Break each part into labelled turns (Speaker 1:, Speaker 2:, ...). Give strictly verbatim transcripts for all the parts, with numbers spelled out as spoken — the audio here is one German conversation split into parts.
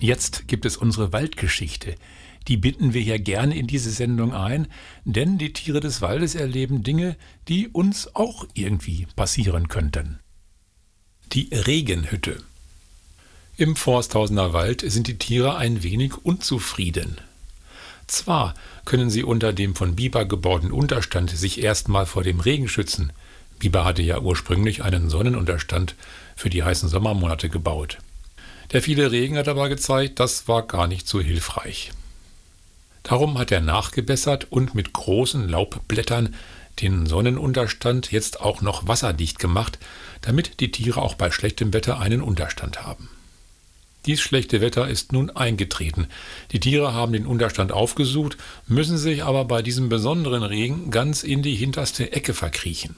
Speaker 1: Jetzt gibt es unsere Waldgeschichte. Die binden wir hier gerne in diese Sendung ein, denn die Tiere des Waldes erleben Dinge, die uns auch irgendwie passieren könnten. Die Regenhütte. Im Forsthausener Wald sind die Tiere ein wenig unzufrieden. Zwar können sie unter dem von Biber gebauten Unterstand sich erstmal vor dem Regen schützen. Biber hatte ja ursprünglich einen Sonnenunterstand für die heißen Sommermonate gebaut. Der viele Regen hat aber gezeigt, das war gar nicht so hilfreich. Darum hat er nachgebessert und mit großen Laubblättern den Sonnenunterstand jetzt auch noch wasserdicht gemacht, damit die Tiere auch bei schlechtem Wetter einen Unterstand haben. Dies schlechte Wetter ist nun eingetreten. Die Tiere haben den Unterstand aufgesucht, müssen sich aber bei diesem besonderen Regen ganz in die hinterste Ecke verkriechen.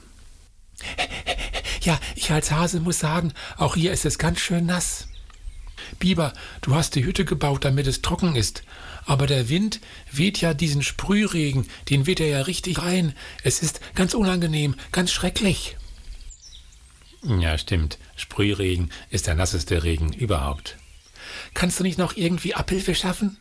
Speaker 2: Ja, ich als Hase muss sagen, auch hier ist es ganz schön nass.
Speaker 1: Biber, du hast die Hütte gebaut, damit es trocken ist. Aber der Wind weht ja diesen Sprühregen, den weht er ja richtig rein. Es ist ganz unangenehm, ganz schrecklich.
Speaker 2: Ja, stimmt. Sprühregen ist der nasseste Regen überhaupt.
Speaker 1: Kannst du nicht noch irgendwie Abhilfe schaffen?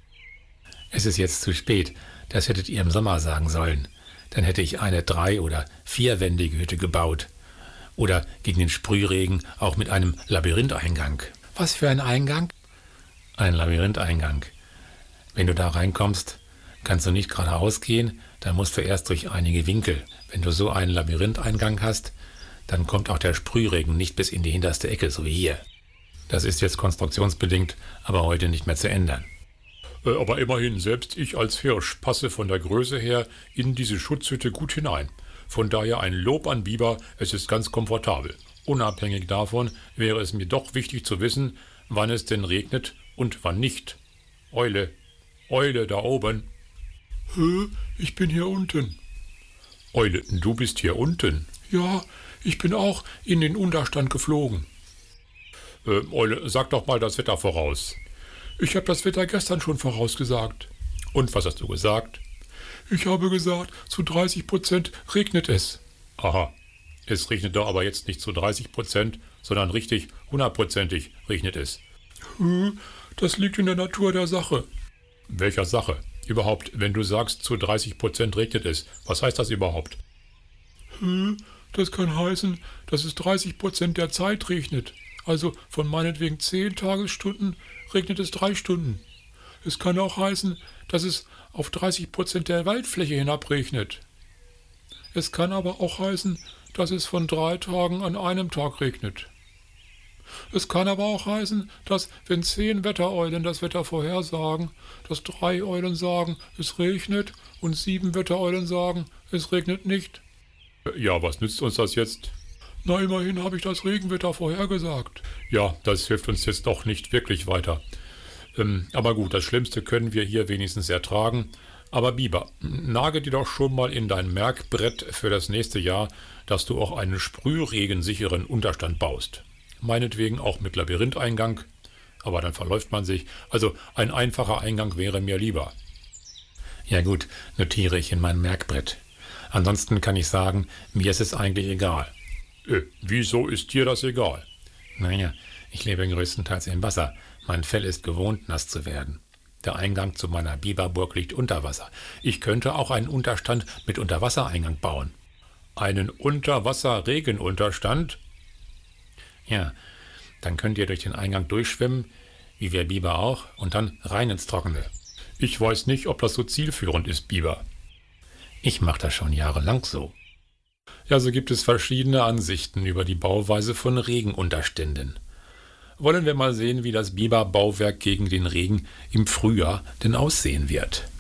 Speaker 2: Es ist jetzt zu spät. Das hättet ihr im Sommer sagen sollen. Dann hätte ich eine drei- oder vierwändige Hütte gebaut. Oder gegen den Sprühregen auch mit einem Labyrintheingang.
Speaker 1: Was für ein Eingang?
Speaker 2: Ein Labyrintheingang. Wenn du da reinkommst, kannst du nicht geradeaus gehen, dann musst du erst durch einige Winkel. Wenn du so einen Labyrintheingang hast, dann kommt auch der Sprühregen nicht bis in die hinterste Ecke, so wie hier. Das ist jetzt konstruktionsbedingt, aber heute nicht mehr zu ändern.
Speaker 3: Äh, aber immerhin, selbst ich als Hirsch passe von der Größe her in diese Schutzhütte gut hinein. Von daher ein Lob an Biber, es ist ganz komfortabel. Unabhängig davon wäre es mir doch wichtig zu wissen, wann es denn regnet und wann nicht. Eule, Eule da oben.
Speaker 4: Hä? Ich bin hier unten.
Speaker 3: Eule, du bist hier unten?
Speaker 4: Ja, ich bin auch in den Unterstand geflogen.
Speaker 3: Äh, Eule, sag doch mal das Wetter voraus.
Speaker 4: Ich habe das Wetter gestern schon vorausgesagt.
Speaker 3: Und was hast du gesagt?
Speaker 4: Ich habe gesagt, zu dreißig Prozent regnet es.
Speaker 3: Aha, es regnet doch aber jetzt nicht zu dreißig Prozent, sondern richtig hundertprozentig regnet es.
Speaker 4: Hä? Das liegt in der Natur der Sache.
Speaker 3: Welcher Sache? Überhaupt, wenn du sagst, zu dreißig Prozent regnet es, was heißt das überhaupt?
Speaker 4: Hä? Das kann heißen, dass es dreißig Prozent der Zeit regnet. Also von meinetwegen zehn Tagesstunden regnet es drei Stunden. Es kann auch heißen, dass es auf dreißig Prozent der Waldfläche hinabregnet. Es kann aber auch heißen, dass es von drei Tagen an einem Tag regnet. Es kann aber auch heißen, dass, wenn zehn Wettereulen das Wetter vorhersagen, dass drei Eulen sagen, es regnet und sieben Wettereulen sagen, es regnet nicht.
Speaker 3: Ja, was nützt uns das jetzt?
Speaker 4: Na, immerhin habe ich das Regenwetter vorhergesagt.
Speaker 3: Ja, das hilft uns jetzt doch nicht wirklich weiter. Ähm, aber gut, das Schlimmste können wir hier wenigstens ertragen. Aber Biber, nage dir doch schon mal in dein Merkbrett für das nächste Jahr, dass du auch einen sprühregensicheren Unterstand baust. Meinetwegen auch mit Labyrintheingang, aber dann verläuft man sich. Also ein einfacher Eingang wäre mir lieber.
Speaker 2: Ja gut, notiere ich in mein Merkbrett. Ansonsten kann ich sagen, mir ist es eigentlich egal.
Speaker 3: Äh, wieso ist dir das egal?
Speaker 2: Naja, ich lebe größtenteils im Wasser. Mein Fell ist gewohnt, nass zu werden. Der Eingang zu meiner Biberburg liegt unter Wasser. Ich könnte auch einen Unterstand mit Unterwassereingang bauen.
Speaker 3: Einen Unterwasser-Regenunterstand?
Speaker 2: Ja, dann könnt ihr durch den Eingang durchschwimmen, wie wir Biber auch, und dann rein ins Trockene.
Speaker 3: Ich weiß nicht, ob das so zielführend ist, Biber.
Speaker 2: Ich mache das schon jahrelang so.
Speaker 1: Ja, so gibt es verschiedene Ansichten über die Bauweise von Regenunterständen. Wollen wir mal sehen, wie das Biberbauwerk gegen den Regen im Frühjahr denn aussehen wird.